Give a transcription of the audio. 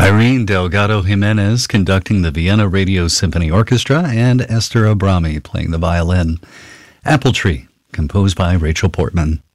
Irene Delgado Jimenez conducting the Vienna Radio Symphony Orchestra and Esther Abrami playing the violin. Apple Tree, composed by Rachel Portman.